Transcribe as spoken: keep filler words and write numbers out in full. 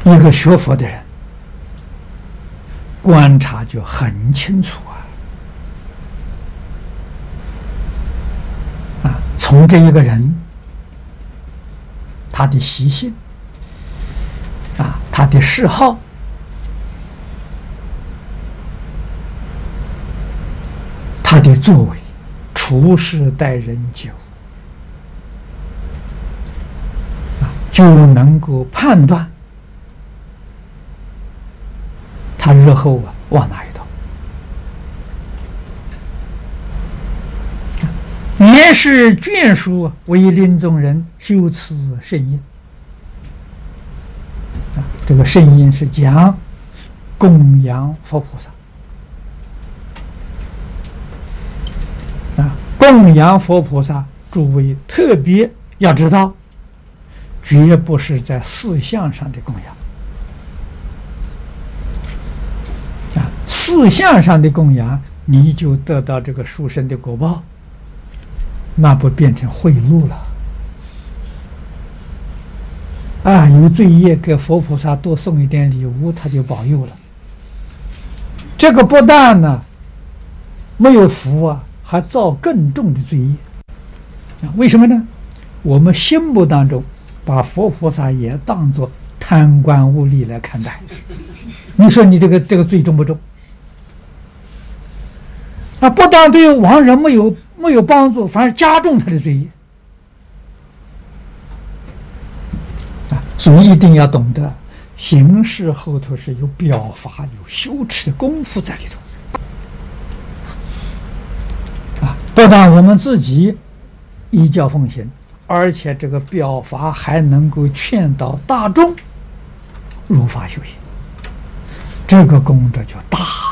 一个学佛的人，观察就很清楚啊！啊，从这一个人他的习性啊，他的嗜好，他的作为，处事待人接物，啊，就能够判断他日后啊往哪一道。也是眷属为临终人修持圣音啊，这个圣音是讲供养佛菩萨啊，供养佛菩萨，诸位特别要知道，绝不是在事相上的供养啊，事相上的供养，你就得到这个殊胜的果报。那不变成贿赂了啊！有罪业给佛菩萨多送一点礼物，他就保佑了。这个不但呢没有福啊，还造更重的罪业啊！为什么呢？我们心目当中把佛菩萨也当作贪官污吏来看待，你说你这个这个罪重不重？啊，不但对亡人没有没有帮助，反而加重他的罪业啊！所以一定要懂得，行事后头是有表法、有修持的功夫在里头啊！不但我们自己依教奉行，而且这个表法还能够劝导大众如法修行，这个功德就大。